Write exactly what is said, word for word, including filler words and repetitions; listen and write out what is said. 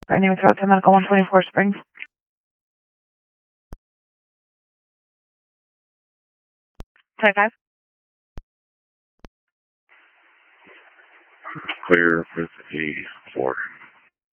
My name is Route ten Medical one twenty-four Springs. twenty-five. Clear with a four.